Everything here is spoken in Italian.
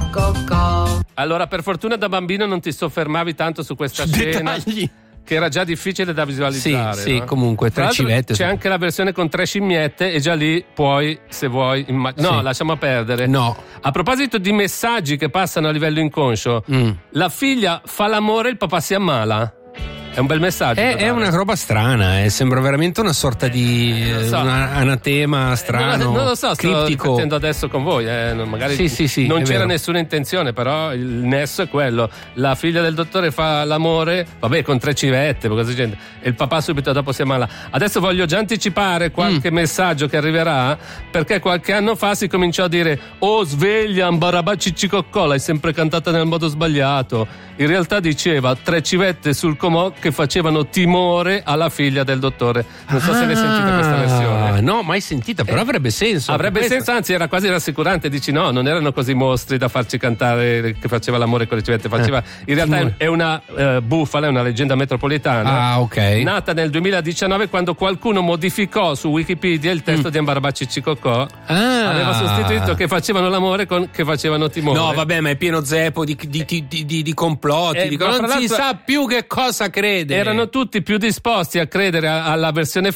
cocò. Allora, per fortuna da bambino non ti soffermavi tanto su questa scena. Dettagli. Che era già difficile da visualizzare. Sì, no? comunque, Tra 3 l'altro civette. C'è anche la versione con 3 scimmiette e già lì puoi, se vuoi... No, Sì. lasciamo perdere. No. A proposito di messaggi che passano a livello inconscio, la figlia fa l'amore e il papà si ammala. È un bel messaggio. È una roba strana, sembra veramente una sorta di so. un anatema strano, Non lo so, sto criptico. riflettendo adesso con voi. Magari Sì, non è c'era vero. nessuna intenzione, però il nesso è quello. La figlia del dottore fa l'amore, vabbè, con 3 civette, così gente, e il papà subito dopo si ammala. Adesso voglio già anticipare qualche messaggio che arriverà, perché qualche anno fa si cominciò a dire: oh, sveglia, ambarabà ciccicoccò, l'hai sempre cantata nel modo sbagliato. In realtà diceva 3 civette sul comò che facevano timore alla figlia del dottore. Non so se ne sentite questa versione. No, mai sentita, però avrebbe senso. Avrebbe senso, anzi era quasi rassicurante. Dici no, non erano così mostri da farci cantare che faceva l'amore con le civette. In realtà è una bufala, è una leggenda metropolitana. Ah, ok. Nata nel 2019 quando qualcuno modificò su Wikipedia il testo di Ambarabà Ciccicoccò. Aveva sostituito che facevano l'amore con che facevano timore. No, vabbè, ma è pieno zeppo di complotti. Ma Non fra si l'altro sa più che cosa credere. Erano tutti più disposti a credere alla versione